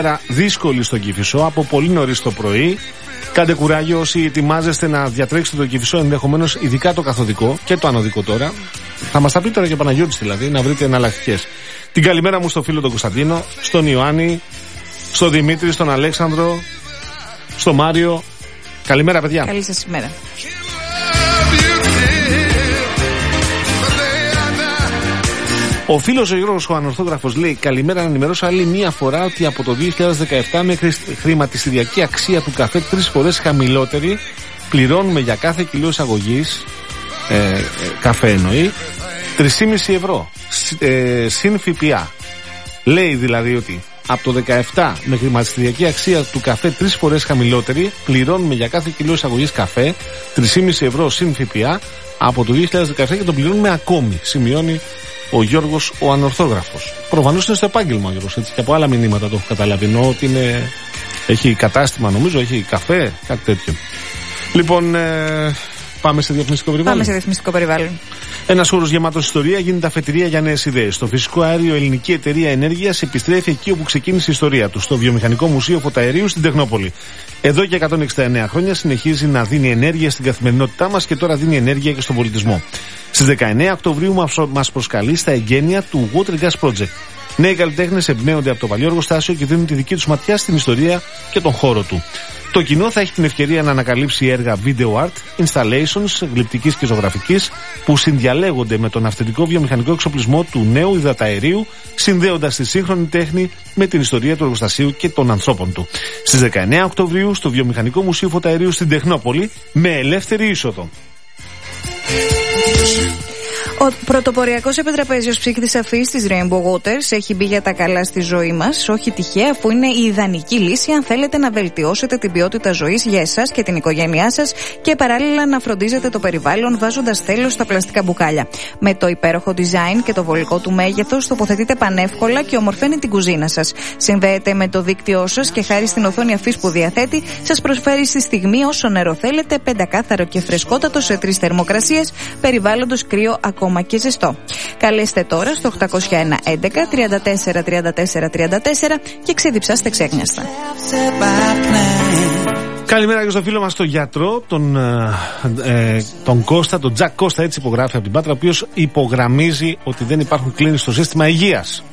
Δύσκολη στον Κηφισό από πολύ νωρίς το πρωί. Κάντε κουράγιο όσοι ετοιμάζεστε να διατρέξετε το Κηφισό, ενδεχομένως ειδικά το καθοδικό και το ανωδικό τώρα. Θα μας τα πει τώρα και ο Παναγιώτης δηλαδή, να βρείτε εναλλακτικές. Την καλημέρα μου στο φίλο τον Κωνσταντίνο, στον Ιωάννη, στον Δημήτρη, στον Αλέξανδρο, στον Μάριο. Καλημέρα, παιδιά. Καλή σας ημέρα. Ο φίλος ο Γιώργος ο Ανορθόγραφος λέει: καλημέρα, να ενημερώσω άλλη μία φορά ότι από το 2017 μέχρι χρηματιστηριακή αξία του καφέ 3 φορές χαμηλότερη πληρώνουμε για κάθε κιλό εισαγωγής, καφέ εννοεί, 3,5 ευρώ συν ΦΠΑ. Λέει δηλαδή ότι από το 2017 με χρηματιστηριακή αξία του καφέ 3 φορές χαμηλότερη πληρώνουμε για κάθε κιλό εισαγωγής καφέ 3,5 ευρώ συν ΦΠΑ από το 2017 και το πληρώνουμε ακόμη, σημειώνει ο Γιώργος ο Ανορθόγραφος. Προφανώς είναι στο επάγγελμα ο Γιώργος, έτσι, και από άλλα μηνύματα το έχω καταλάβει. Ενώ ότι έχει κατάστημα, νομίζω, έχει καφέ, κάτι τέτοιο. Λοιπόν, πάμε σε διαφημιστικό περιβάλλον. Πάμε σε διαφημιστικό περιβάλλον. Ένας χώρος γεμάτος ιστορία γίνεται αφετηρία για νέες ιδέες. Το φυσικό αέριο Ελληνική Εταιρεία Ενέργειας επιστρέφει εκεί όπου ξεκίνησε η ιστορία του, στο Βιομηχανικό Μουσείο Φωταερίου στην Τεχνόπολη. Εδώ και 169 χρόνια συνεχίζει να δίνει ενέργεια στην καθημερινότητά μας και τώρα δίνει ενέργεια και στον πολιτισμό. Στις 19 Οκτωβρίου μας προσκαλεί στα εγγένεια του Water Gas Project. Νέοι καλλιτέχνες εμπνέονται από το παλιό εργοστάσιο και δίνουν τη δική τους ματιά στην ιστορία και τον χώρο του. Το κοινό θα έχει την ευκαιρία να ανακαλύψει έργα video art, installations γλυπτικής και ζωγραφικής που συνδιαλέγονται με τον αυθεντικό βιομηχανικό εξοπλισμό του νέου υδαταερίου, συνδέοντας τη σύγχρονη τέχνη με την ιστορία του εργοστασίου και των ανθρώπων του. Στις 19 Οκτωβρίου στο Βιομηχανικό Μουσείο Φωταερίου στην Τεχνόπολη με ελεύθερη είσοδο. Ο πρωτοποριακός επιτραπέζιος ψύχτης αφής της Rainbow Waters έχει μπει για τα καλά στη ζωή μας, όχι τυχαία, αφού είναι η ιδανική λύση αν θέλετε να βελτιώσετε την ποιότητα ζωής για εσάς και την οικογένειά σας και παράλληλα να φροντίζετε το περιβάλλον βάζοντας τέλος στα πλαστικά μπουκάλια. Με το υπέροχο design και το βολικό του μέγεθος τοποθετείτε πανεύκολα και ομορφαίνει την κουζίνα σας. Συνδέεται με το δίκτυό σας και χάρη στην οθόνη αφής που διαθέτει σας προσφέρει στη στιγμή όσο νερό θέλετε, πεντακάθαρο και φρεσκότατο σε 3 θερμοκρασίες, περιβάλλοντος κρύο ακόμα και ζεστό. Καλέστε τώρα στο 801 11 34 34 34 και ξεδιψάστε ξέχνιαστα. Καλημέρα και στο φίλο μας τον γιατρό, τον Κώστα, τον Τζακ Κώστα, έτσι υπογράφει από την Πάτρα, ο οποίος υπογραμμίζει ότι δεν υπάρχουν κλίνες στο σύστημα υγείας.